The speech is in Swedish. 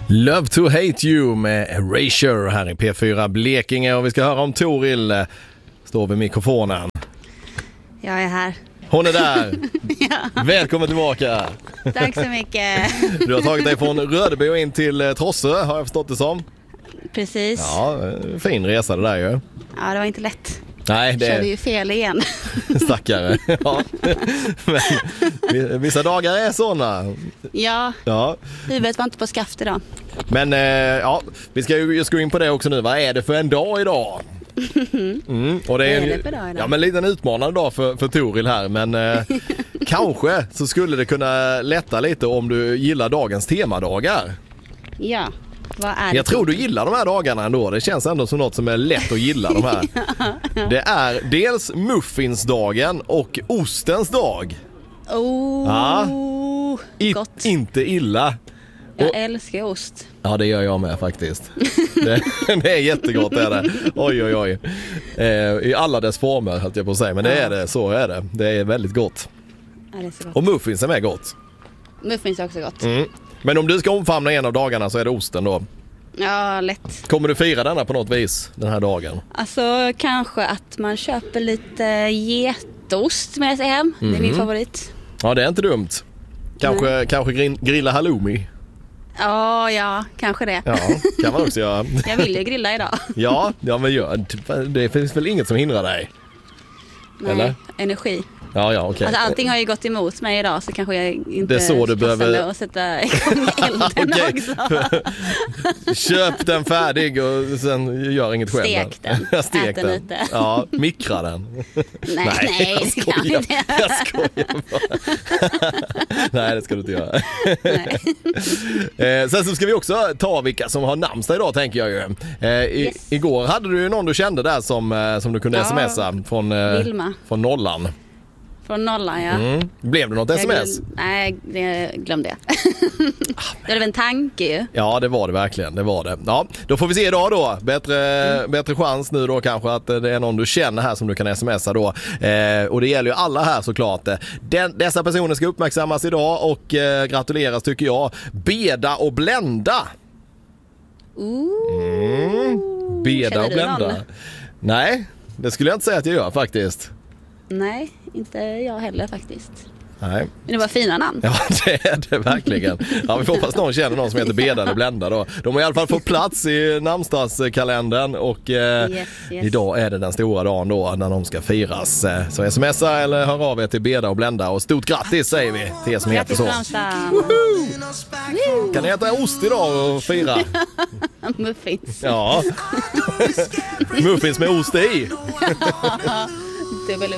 Love to hate you med Erasure här i P4 Blekinge, och vi ska höra om Toril står vid mikrofonen. Jag är här. Hon är där. Ja. Välkommen tillbaka. Tack så mycket. Du har tagit dig från Rödeby och in till Trosse, har jag förstått det som. Precis. Ja, fin resa det där ju. Ja, det var inte lätt. Nej, det körde ju fel igen. Stackare. Ja. Men, vissa dagar är såna. Ja. Huvudet var inte på skaft idag. Men ja, vi ska ju gå in på det också nu. Vad är det för en dag idag? Och det är en liten utmanande dag för Toril här, men kanske så skulle det kunna lätta lite om du gillar dagens temadagar. Ja. Vad är det? Jag tror du gillar de här dagarna ändå. Det känns ändå som något som är lätt att gilla de här. Ja. Det är dels muffinsdagen och ostens dag. Gott. Inte illa. Jag älskar ost. Ja, det gör jag med faktiskt. Det är jättegott är det. Oj. I alla dess former höll jag på att säga. Men det är det, så är det. Det är väldigt gott. Ja, det är så gott. Och muffins är gott. Muffins är också gott. Men om du ska omfamna en av dagarna så är det osten då. Ja, lätt. Kommer du fira denna på något vis den här dagen? Alltså kanske att man köper lite getost med sig hem. Det är min favorit. Ja, det är inte dumt. Kanske grilla halloumi. Ja, kanske det. Ja, kan man också göra. Jag vill ju grilla idag. Ja, men det finns väl inget som hindrar dig? Nej, eller? Energi. Ja, okej. Alltså allting har ju gått emot mig idag, så kanske jag inte det är så du behöver att sätta igång elden också. Köp den färdig och sen gör inget själv. Stek den. Stek den. Lite. Ja, mikra den. Nej, jag skojar bara. Nej, det ska du inte göra. Sen så ska vi också ta vilka som har namnsdag idag, tänker jag ju. Igår hade du ju någon du kände där som du kunde smsa från Vilma. Från Nollan. Från Nollan, ja. Blev det något sms? Nej, det glömde jag. Det var en tanke ju. Ja, det var det verkligen. Det var det. Ja, då får vi se idag då. Bättre chans nu då kanske att det är någon du känner här som du kan smsa då. Och det gäller ju alla här såklart. Dessa personer ska uppmärksammas idag och gratuleras tycker jag. Beda och Blenda. Beda och Blenda. Nej, det skulle jag inte säga att jag gör faktiskt. Nej, inte jag heller faktiskt. Nej. Men det var fina namn. Ja, det är det verkligen. Ja, vi får hoppas någon känner någon som heter Beda eller Blenda då. De har i alla fall fått plats i namnsdagskalendern och yes. Idag är det den stora dagen då när de ska firas. Så smsa eller hör av er till Beda och Blenda och stort grattis säger vi till er som heter så. Kan ni äta ost idag och fira? Muffins. Ja. Muffins med ost i. Det är väl